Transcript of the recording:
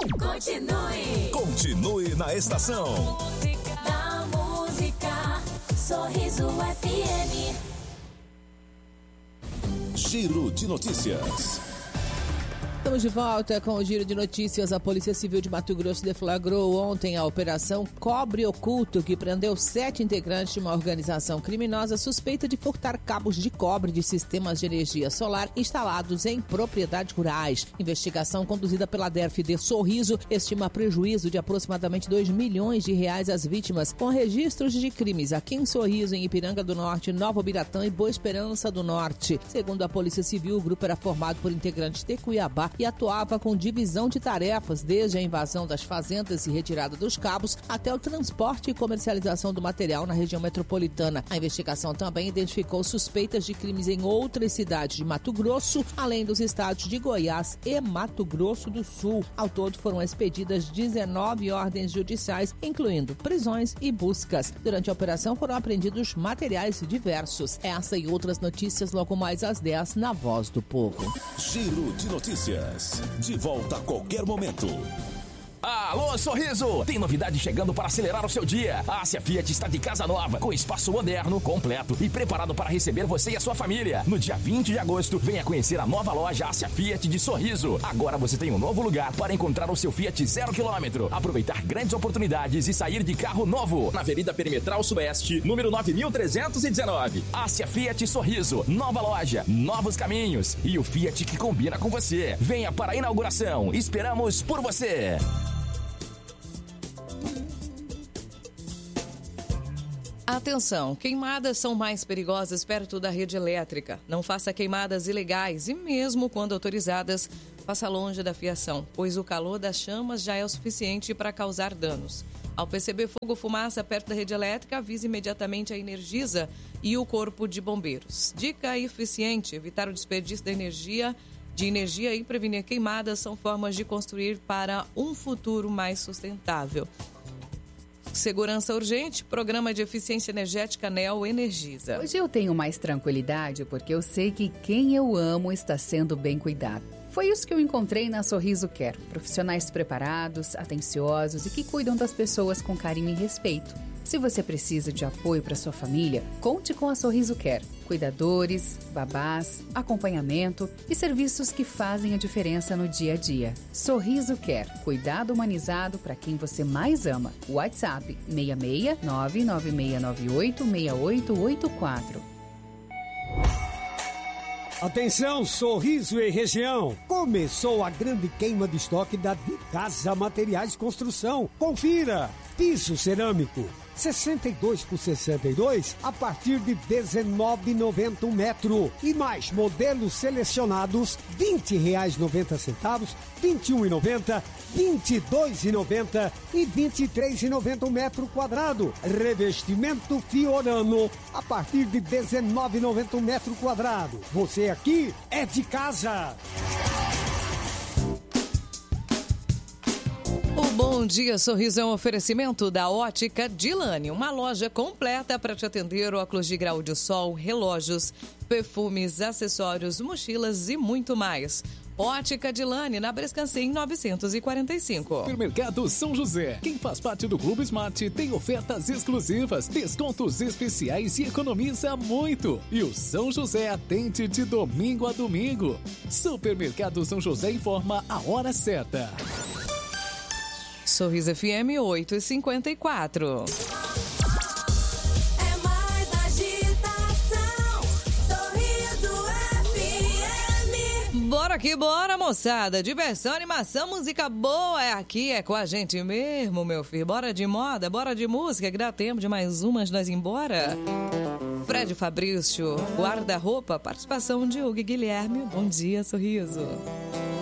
Continue na estação. Da música, Sorriso FM. Giro de notícias. Estamos de volta com o Giro de Notícias. A Polícia Civil de Mato Grosso deflagrou ontem a Operação Cobre Oculto, que prendeu 7 integrantes de uma organização criminosa suspeita de furtar cabos de cobre de sistemas de energia solar instalados em propriedades rurais. Investigação conduzida pela DERF de Sorriso estima prejuízo de aproximadamente R$2 milhões às vítimas, com registros de crimes aqui em Sorriso, em Ipiranga do Norte, Nova Ubiratã e Boa Esperança do Norte. Segundo a Polícia Civil, o grupo era formado por integrantes de Cuiabá e atuava com divisão de tarefas, desde a invasão das fazendas e retirada dos cabos até o transporte e comercialização do material na região metropolitana. A investigação também identificou suspeitas de crimes em outras cidades de Mato Grosso, além dos estados de Goiás e Mato Grosso do Sul. Ao todo foram expedidas 19 ordens judiciais, incluindo prisões e buscas. Durante a operação foram apreendidos materiais diversos. Essa e outras notícias logo mais às 10 na Voz do Povo. Giro de notícias. De volta a qualquer momento. Alô, Sorriso! Tem novidade chegando para acelerar o seu dia. A Ásia Fiat está de casa nova, com espaço moderno, completo e preparado para receber você e a sua família. No dia 20 de agosto, venha conhecer a nova loja Ásia Fiat de Sorriso. Agora você tem um novo lugar para encontrar o seu Fiat 0 km, aproveitar grandes oportunidades e sair de carro novo. Na Avenida Perimetral Sudoeste, número 9319. Ásia Fiat Sorriso, nova loja, novos caminhos e o Fiat que combina com você. Venha para a inauguração. Esperamos por você. Atenção, queimadas são mais perigosas perto da rede elétrica. Não faça queimadas ilegais e mesmo quando autorizadas, faça longe da fiação, pois o calor das chamas já é o suficiente para causar danos. Ao perceber fogo ou fumaça perto da rede elétrica, avise imediatamente a Energisa e o Corpo de Bombeiros. Dica eficiente: evitar o desperdício de energia e prevenir queimadas são formas de construir para um futuro mais sustentável. Segurança urgente, Programa de Eficiência Energética Neo Energisa. Hoje eu tenho mais tranquilidade porque eu sei que quem eu amo está sendo bem cuidado. Foi isso que eu encontrei na Sorriso Care. Profissionais preparados, atenciosos e que cuidam das pessoas com carinho e respeito. Se você precisa de apoio para sua família, conte com a Sorriso Care. Cuidadores, babás, acompanhamento e serviços que fazem a diferença no dia a dia. Sorriso Care, cuidado humanizado para quem você mais ama. WhatsApp 66 99698 6884. Atenção, Sorriso e região! Começou a grande queima de estoque da De Casa Materiais Construção. Confira! Piso cerâmico 62 por 62 a partir de R$19,90 um metro. E mais modelos selecionados R$20,90, R$21,90, R$22,90 e R$23,90 um metro quadrado. Revestimento Fiorano a partir de R$19,90 um metro quadrado. Você aqui é de casa. Bom Dia Sorriso é um oferecimento da Ótica Dilane, uma loja completa para te atender: óculos de grau de sol, relógios, perfumes, acessórios, mochilas e muito mais. Ótica Dilane, na Brescancem 945. Supermercado São José. Quem faz parte do Clube Smart tem ofertas exclusivas, descontos especiais e economiza muito. E o São José atende de domingo a domingo. Supermercado São José informa a hora certa. Sorriso FM 8h54. É mais agitação. Sorriso FM. Bora que bora, moçada. Diversão, animação, música boa é aqui, é com a gente mesmo, meu filho. Bora de moda, bora de música, que dá tempo de mais uma de nós ir embora. Fred Fabrício, guarda-roupa, participação de Hugo e Guilherme. Bom dia, Sorriso.